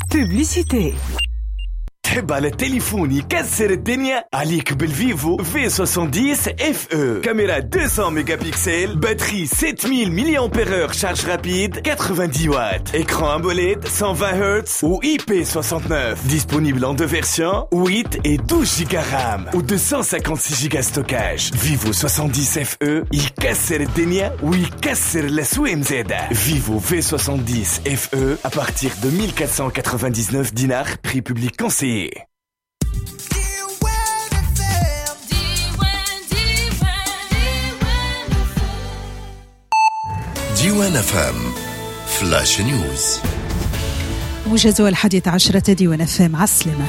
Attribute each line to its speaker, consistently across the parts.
Speaker 1: Publicité.
Speaker 2: تحب على التليفون يكسر الدنيا؟ عليك بالفيفو V70 FE. كاميرا 200 ميجا بيكسل, باتري 7000 mAh, charge rapide 90 watts, écran AMOLED 120 Hz ou IP69. Disponible en deux versions, 8 et 12 Go RAM ou 256 Go stockage. Vivo 70 FE يكسر الدنيا ويكسر الأسواق مزادة. Vivo V70 FE à partir de 1499 dinars, prix public conseillé.
Speaker 3: ديوان FM فلاش نيوز.
Speaker 4: موجز 11 ديوان FM عسلمة.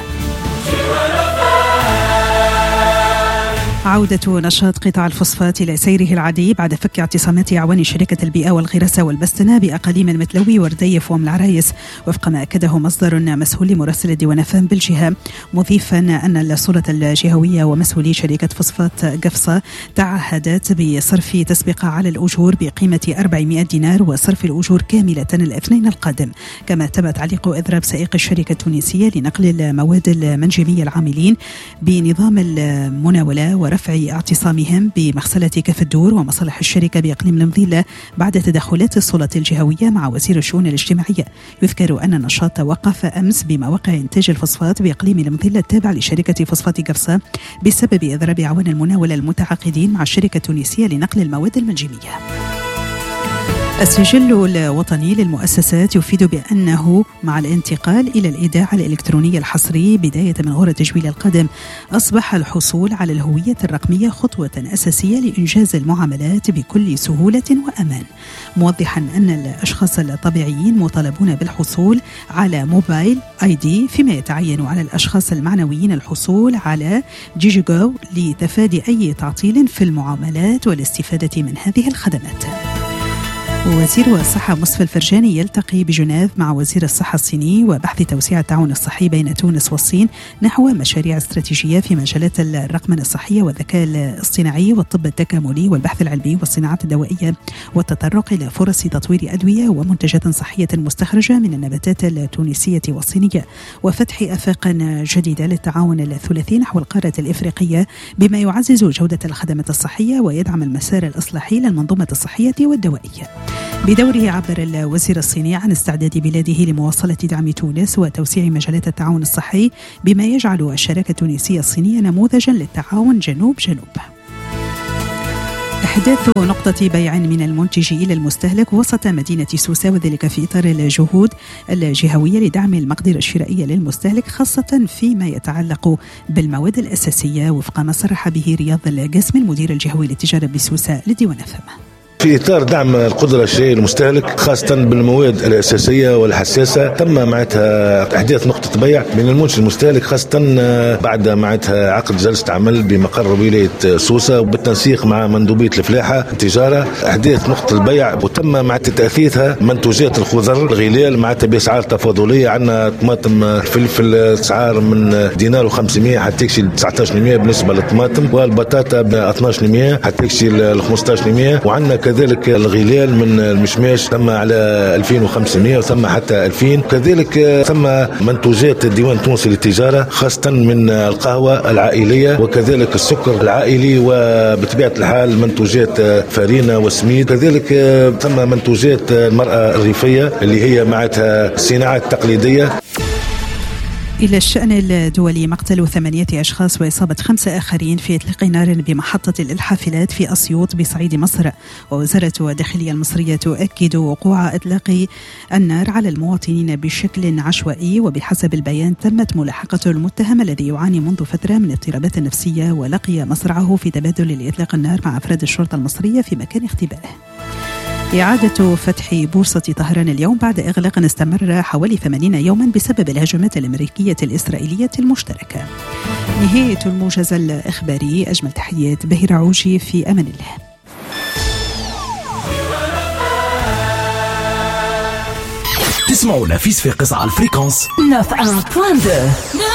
Speaker 4: عودة نشاط قطاع الفوسفات إلى سيره العادي بعد فك اعتصامات أعوان شركة البيئة والغراسة والبستنة بأقاليم المتلوي ورديف وأم العرايس، وفق ما أكده مصدر مسؤول لمراسل ديوان FM بالجهة، مضيفا أن السلطة الجهوية ومسؤولي شركة فوسفات قفصة تعهدت بصرف تسبقة على الأجور بقيمة 400 دينار وصرف الأجور كاملة الاثنين القادم. كما تم تعليق إضراب سائق الشركة التونسية لنقل المواد المنجمية العاملين بنظام المناولة ورفع اعتصامهم بمغسلة كف الدور ومصالح الشركة بإقليم المضيلة بعد تدخلات السلطة الجهوية مع وزير الشؤون الاجتماعية. يذكر أن النشاط توقف أمس بمواقع إنتاج الفوسفات بإقليم المضيلة التابع لشركة فوسفات قفصة بسبب إضراب أعوان المناولة المتعاقدين مع الشركة التونسية لنقل المواد المنجمية. السجل الوطني للمؤسسات يفيد بأنه مع الانتقال إلى الإيداع الإلكتروني الحصري بداية من غور التجويل القادم أصبح الحصول على الهوية الرقمية خطوة أساسية لإنجاز المعاملات بكل سهولة وأمان، موضحا أن الأشخاص الطبيعيين مطالبون بالحصول على موبايل ID، فيما يتعين على الأشخاص المعنويين الحصول على جيجو لتفادي أي تعطيل في المعاملات والاستفادة من هذه الخدمات. وزير الصحة مصطفى الفرجاني يلتقي بجنيف مع وزير الصحة الصيني وبحث توسيع التعاون الصحي بين تونس والصين نحو مشاريع استراتيجية في مجالات الرقمنة الصحية والذكاء الاصطناعي والطب التكاملي والبحث العلمي والصناعات الدوائية والتطرق إلى فرص تطوير أدوية ومنتجات صحية مستخرجة من النباتات التونسية والصينية، وفتح آفاق جديدة للتعاون الثلاثي نحو القارة الإفريقية بما يعزز جودة الخدمات الصحية ويدعم المسار الإصلاحي للمنظومة الصحية والدوائية. بدوره عبر الوزير الصيني عن استعداد بلاده لمواصلة دعم تونس وتوسيع مجالات التعاون الصحي بما يجعل الشراكة التونسية الصينية نموذجا للتعاون جنوب جنوب. إحداث نقطة بيع من المنتج إلى المستهلك وسط مدينة سوسة، وذلك في إطار الجهود الجهوية لدعم المقدرة الشرائية للمستهلك خاصة فيما يتعلق بالمواد الأساسية، وفق ما صرح به رياض القاسم المدير الجهوي للتجارة بسوسة لديوان FM.
Speaker 5: في إطار دعم القدرة الشرائية للمستهلك خاصة بالمواد الأساسية والحساسة، تم معناتها إحداث نقطة بيع من المنتج المستهلك خاصة بعد معناتها عقد جلسة عمل بمقر ولاية سوسة وبالتنسيق مع مندوبية الفلاحة التجارة، إحداث نقطة البيع وتم معناتها تأثيثها منتوجات الخضر الغلال معناتها بأسعار تفاضلية. عندنا طماطم فلفل أسعار من دينار و500 حتى يكشي 19% بالنسبة للطماطم، والبطاطا ب 12% حتى يكشي 15%، وعندنا كذلك الغلال من المشماش ثم على 2500 وثم حتى 2000، كذلك ثم منتوجات الديوان التونسي للتجارة خاصة من القهوة العائلية وكذلك السكر العائلي، وبطبيعة الحال منتوجات فارينة وسميد، كذلك ثم منتوجات المرأة الريفية اللي هي معناتها الصناعات التقليدية.
Speaker 4: إلى الشأن الدولي، مقتل 8 أشخاص وإصابة 5 آخرين في إطلاق نار بمحطة الحافلات في أسيوط بصعيد مصر. ووزارة الداخلية المصرية تؤكد وقوع إطلاق النار على المواطنين بشكل عشوائي، وبحسب البيان تمت ملاحقة المتهم الذي يعاني منذ فترة من اضطرابات نفسية ولقي مصرعه في تبادل لإطلاق النار مع أفراد الشرطة المصرية في مكان اختبائه. إعادة فتح بورصة طهران اليوم بعد إغلاق استمر حوالي 80 يوما بسبب الهجمات الأمريكية الإسرائيلية المشتركة. نهاية الموجز الإخباري، أجمل تحيات بهير عوجي، في أمان الله.
Speaker 3: تسمعونا في صفاقس على الفريكونس
Speaker 1: 91.2.